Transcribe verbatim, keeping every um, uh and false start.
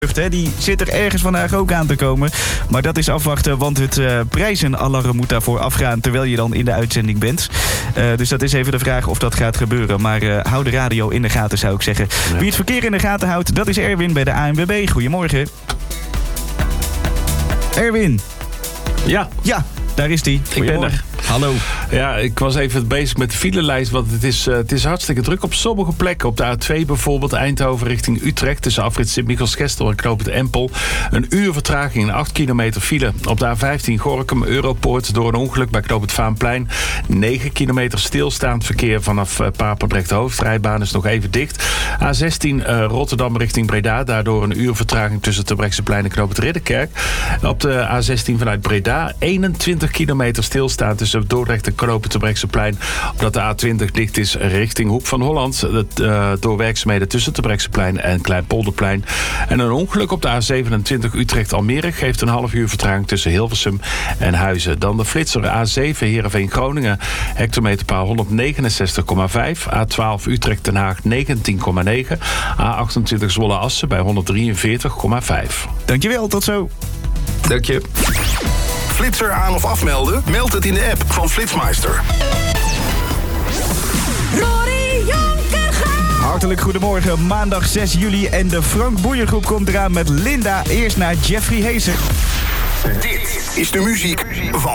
Hè, die zit er ergens vandaag ook aan te komen. Maar dat is afwachten, want het uh, prijzenalarm moet daarvoor afgaan terwijl je dan in de uitzending bent. Uh, dus dat is even de vraag of dat gaat gebeuren. Maar uh, hou de radio in de gaten, zou ik zeggen. Ja. Wie het verkeer in de gaten houdt, dat is Erwin bij de A N W B. Goedemorgen. Erwin. Ja. Ja, daar is hij. Ik ben er. Hallo. Ja, ik was even bezig met de filelijst, want het is, uh, het is hartstikke druk op sommige plekken. Op de A twee bijvoorbeeld, Eindhoven richting Utrecht, tussen afrit Sint-Michels-Gestel en knooppunt Empel. Een uur vertraging en acht kilometer file. Op de A vijftien Gorinchem, Europoort, door een ongeluk bij knooppunt Vaanplein. negen kilometer stilstaand verkeer vanaf uh, Papendrecht. De hoofdrijbaan is nog even dicht. A zestien uh, Rotterdam richting Breda, daardoor een uur vertraging tussen Terbrechtseplein en knooppunt Ridderkerk. Op de A zestien vanuit Breda, eenentwintig kilometer stilstaand tussen Dordrecht en knooppunt Terbrechtseplein. Omdat de A twintig dicht is richting Hoek van Holland. Dat, uh, door werkzaamheden tussen Terbrechtseplein en Kleinpolderplein. En een ongeluk op de A zevenentwintig Utrecht-Almere geeft een half uur vertraging tussen Hilversum en Huizen. Dan de flitser A zeven Heerenveen-Groningen. Hectometerpaal honderdnegenenzestig komma vijf. A twaalf Utrecht-Den Haag negentien komma negen. A achtentwintig Zwolle-Assen bij honderddrieënveertig komma vijf. Dankjewel, tot zo. Dank je. Flitser aan of afmelden? Meld het in de app van Flitsmeister. Hartelijk goedemorgen, maandag zes juli en de Frank Boeien-groep komt eraan met Linda. Eerst naar Jeffrey Heeser. Dit is de muziek van